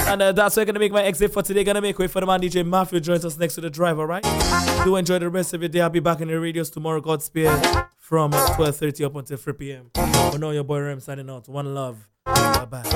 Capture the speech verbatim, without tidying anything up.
And uh, that's where I'm going to make my exit for today. Going to make way for the man D J Matthew joins us next to the drive, all right? Do enjoy the rest of your day. I'll be back in the radios tomorrow, Godspeed, from uh, twelve thirty up until three p.m. For now, your boy Rem signing out. One love. Bye-bye.